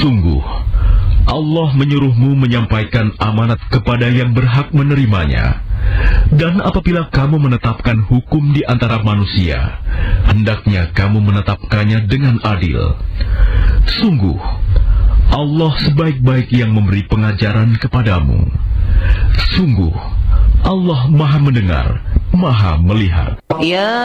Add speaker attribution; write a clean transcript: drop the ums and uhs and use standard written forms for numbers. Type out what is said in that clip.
Speaker 1: Sungguh, Allah menyuruhmu menyampaikan amanat kepada yang berhak menerimanya. Dan apabila kamu menetapkan hukum di antara manusia, hendaknya kamu menetapkannya dengan adil. Sungguh, Allah sebaik-baik yang memberi pengajaran kepadamu. Sungguh, Allah Maha mendengar, Maha melihat.